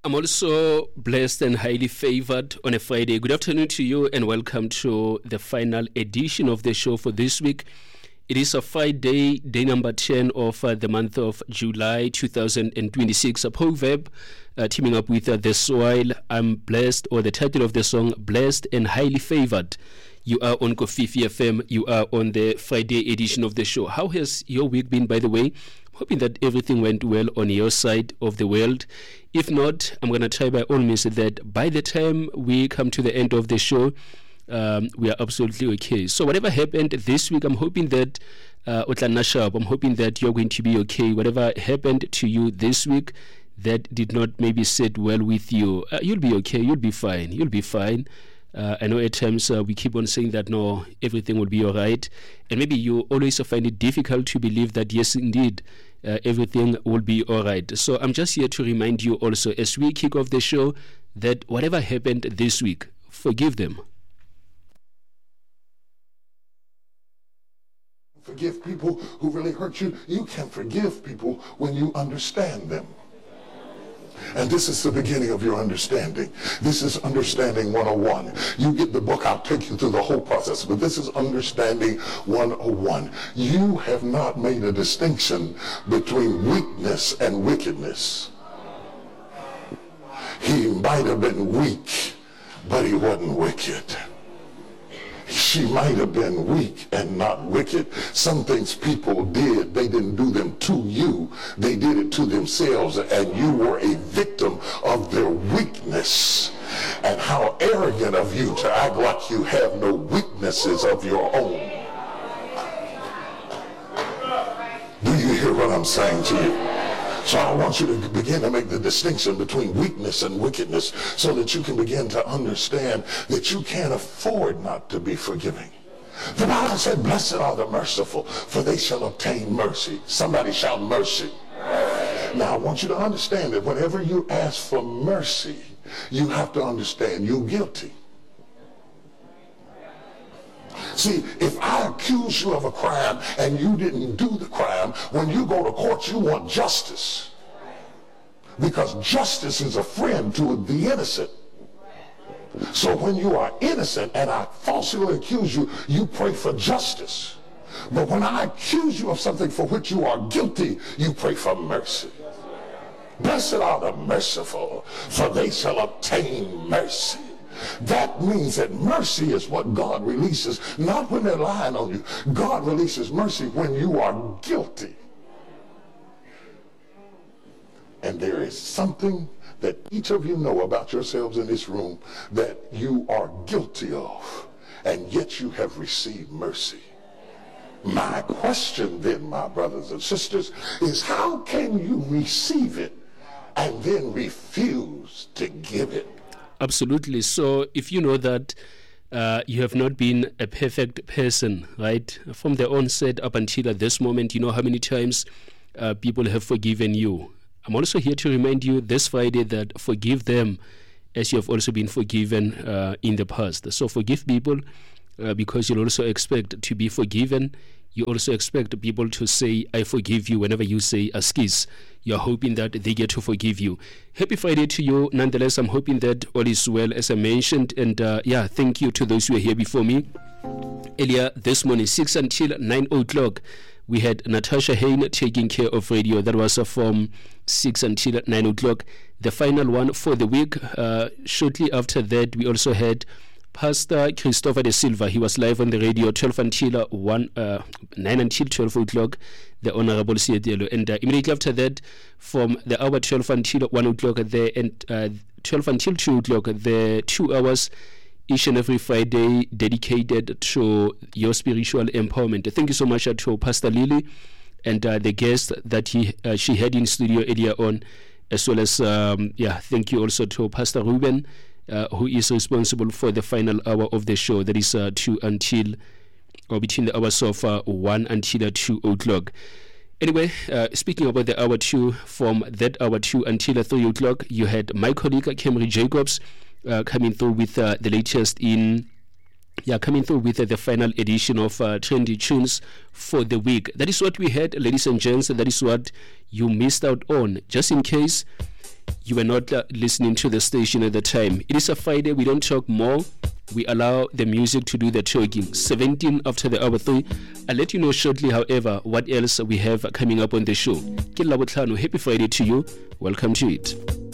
I'm also blessed and highly favored on a Friday. Good afternoon to you and welcome to the final edition of the show for this week. It is a Friday, day number 10 of the month of July 2026. A proverb teaming up with The Soil. I'm blessed, or the title of the song, Blessed and Highly Favored. You are on Kofifi FM. You are on the Friday edition of the show. How has your week been, by the way? Hoping that everything went well on your side of the world. If not, I'm going to try by all means that by the time we come to the end of the show, we are absolutely okay. So whatever happened this week, I'm hoping that I'm hoping that you're going to be okay. Whatever happened to you this week that did not maybe sit well with you, you'll be okay. You'll be fine. You'll be fine. I know at times we keep on saying that no, everything will be all right. And maybe you always find it difficult to believe that yes, indeed, everything will be all right. So I'm just here to remind you also as we kick off the show that whatever happened this week, forgive them. Forgive people who really hurt you. You can forgive people when you understand them. And this is the beginning of your understanding. This is Understanding 101. You get the book, I'll take you through the whole process, but this is Understanding 101. You have not made a distinction between weakness and wickedness. He might have been weak, but he wasn't wicked. She might have been weak and not wicked. Some things people did, they didn't do them to you. They did it to themselves, and you were a victim of their weakness. And how arrogant of you to act like you have no weaknesses of your own. Do you hear what I'm saying to you? So I want you to begin to make the distinction between weakness and wickedness so that you can begin to understand that you can't afford not to be forgiving. The Bible said, blessed are the merciful, for they shall obtain mercy. Somebody shout mercy. Now I want you to understand that whenever you ask for mercy, you have to understand you're guilty. See, if I accuse you of a crime and you didn't do the crime, when you go to court, you want justice. Because justice is a friend to the innocent. So when you are innocent and I falsely accuse you, you pray for justice. But when I accuse you of something for which you are guilty, you pray for mercy. Blessed are the merciful, for they shall obtain mercy. That means that mercy is what God releases, not when they're lying on you. God releases mercy when you are guilty. And there is something that each of you know about yourselves in this room that you are guilty of, and yet you have received mercy. My question then, my brothers and sisters, is how can you receive it and then refuse to give it? Absolutely. So if you know that you have not been a perfect person, right, from the onset up until at this moment, you know how many times people have forgiven you. I'm also here to remind you this Friday that forgive them as you have also been forgiven in the past. So forgive people because you'll also expect to be forgiven. You also expect people to say, I forgive you whenever you say askis. You're hoping that they get to forgive you. Happy Friday to you. Nonetheless, I'm hoping that all is well, as I mentioned. And thank you to those who were here before me. Earlier this morning, 6 until 9 o'clock, we had Natasha Hain taking care of radio. That was from 6 until 9 o'clock. The final one for the week. Shortly after that, we also had Pastor Christopher De Silva. He was live on the radio 12 until 9 until 12 o'clock, the Honorable Sietelo. And immediately after that, from the hour 12 until 1 o'clock, and 12 until 2 o'clock, the 2 hours each and every Friday dedicated to your spiritual empowerment. Thank you so much to Pastor Lily and the guest that she had in studio earlier on, as well as thank you also to Pastor Ruben, who is responsible for the final hour of the show, that is 2 until, or between the hours of 1 until 2 o'clock. Anyway, speaking about the hour 2, from that hour 2 until 3 o'clock, you had my colleague Camry Jacobs coming through with the latest in coming through with the final edition of Trendy Tunes for the week. That is what we had, ladies and gents. That is what you missed out on. Just in case you were not listening to the station at the time. It is a Friday. We don't talk more. We allow the music to do the talking. 17 after the hour 3. I'll let you know shortly, however, what else we have coming up on the show. Happy Friday to you. Welcome to it.